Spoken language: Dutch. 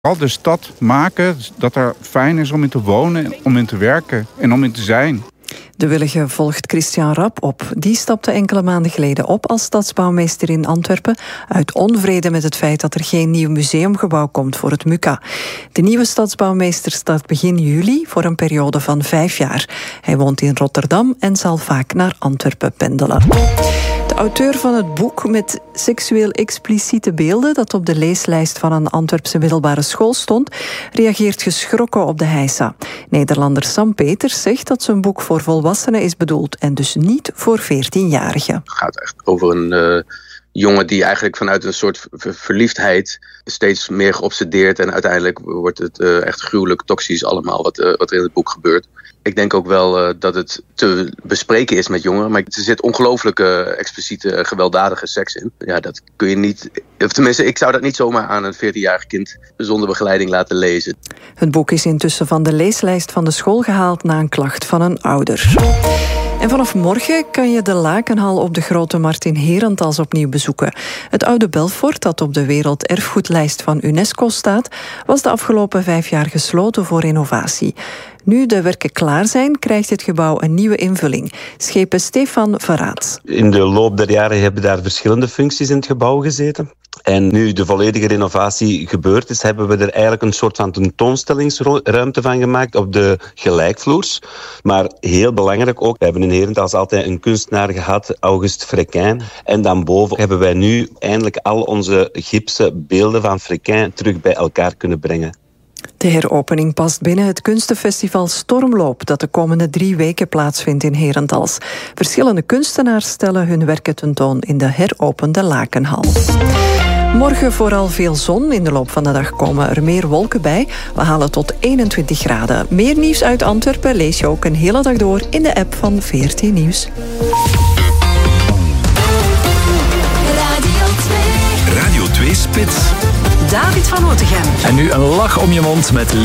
Al de stad maken dat er fijn is om in te wonen, om in te werken en om in te zijn. De Willige volgt Christian Rap op. Die stapte enkele maanden geleden op als stadsbouwmeester in Antwerpen uit onvrede met het feit dat er geen nieuw museumgebouw komt voor het MUCA. De nieuwe stadsbouwmeester start begin juli voor een periode van 5 jaar. Hij woont in Rotterdam en zal vaak naar Antwerpen pendelen. De auteur van het boek met seksueel expliciete beelden dat op de leeslijst van een Antwerpse middelbare school stond, reageert geschrokken op de heisa. Nederlander Sam Peters zegt dat zijn boek voor volwassenen is bedoeld en dus niet voor 14-jarigen. Het gaat echt over een jongen die eigenlijk vanuit een soort verliefdheid steeds meer geobsedeerd en uiteindelijk wordt het echt gruwelijk toxisch allemaal wat er in het boek gebeurt. Ik denk ook wel dat het te bespreken is met jongeren, maar er zit ongelooflijke expliciete gewelddadige seks in. Ja, dat kun je niet, of tenminste, ik zou dat niet zomaar aan een 14-jarig kind zonder begeleiding laten lezen. Het boek is intussen van de leeslijst van de school gehaald na een klacht van een ouder. En vanaf morgen kan je de Lakenhal op de Grote Markt in Herentals opnieuw bezoeken. Het oude Belfort, dat op de werelderfgoedlijst van UNESCO staat, was de afgelopen 5 jaar gesloten voor renovatie. Nu de werken klaar zijn, krijgt het gebouw een nieuwe invulling. Schepen Stefan Verraad. In de loop der jaren hebben daar verschillende functies in het gebouw gezeten. En nu de volledige renovatie gebeurd is, hebben we er eigenlijk een soort van tentoonstellingsruimte van gemaakt op de gelijkvloers. Maar heel belangrijk ook, we hebben in Herentals altijd een kunstenaar gehad, Auguste Frequin. En dan boven hebben wij nu eindelijk al onze gipsen beelden van Frequin terug bij elkaar kunnen brengen. De heropening past binnen het kunstenfestival Stormloop dat de komende 3 weken plaatsvindt in Herentals. Verschillende kunstenaars stellen hun werken tentoon in de heropende Lakenhal. Morgen vooral veel zon. In de loop van de dag komen er meer wolken bij. We halen tot 21 graden. Meer nieuws uit Antwerpen lees je ook een hele dag door in de app van VRT Nieuws. Radio 2 Spits. David van Otegem. En nu een lach om je mond met